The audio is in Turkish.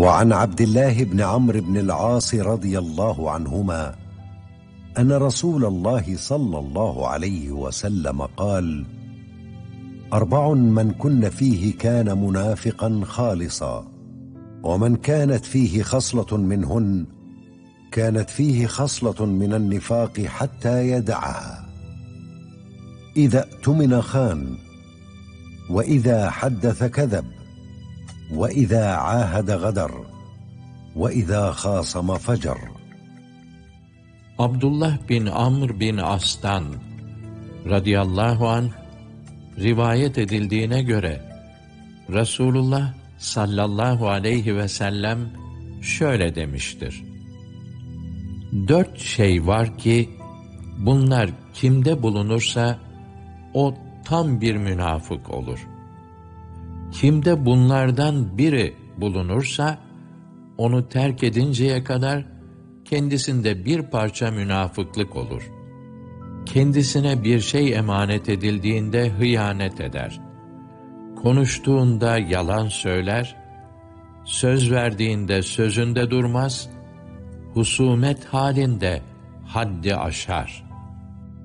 وعن عبد الله بن عمرو بن العاص رضي الله عنهما أن رسول الله صلى الله عليه وسلم قال: 4 من كن فيه كان منافقا خالصا، ومن كانت فيه خصلة منهن كانت فيه خصلة من النفاق حتى يدعها: إذا اؤتمن خان، وإذا حدث كذب، وإذا عاهد غدر، وإذا خاصم فجر. Abdullah bin Amr bin As'tan radıyallahu anh rivayet edildiğine göre Resulullah sallallahu aleyhi ve sellem şöyle demiştir: 4 şey var ki bunlar kimde bulunursa o tam bir münafık olur. Kimde bunlardan biri bulunursa onu terk edinceye kadar kendisinde bir parça münafıklık olur. Kendisine bir şey emanet edildiğinde hıyanet eder. Konuştuğunda yalan söyler, söz verdiğinde sözünde durmaz, husumet halinde haddi aşar.